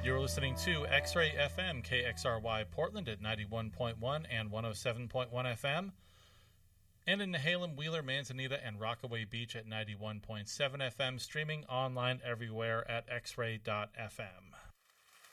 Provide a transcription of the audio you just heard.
You're listening to X-Ray FM, KXRY Portland at 91.1 and 107.1 FM, and in Nehalem, Wheeler, Manzanita, and Rockaway Beach at 91.7 FM, streaming online everywhere at xray.fm.